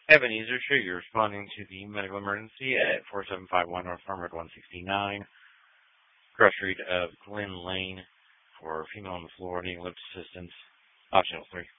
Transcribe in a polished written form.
Ebenezer, sure, you're responding to the medical emergency at 4751 North Farmwood 169, cross street of Glen Lane for female on the floor needing lift assistance. Optional 3.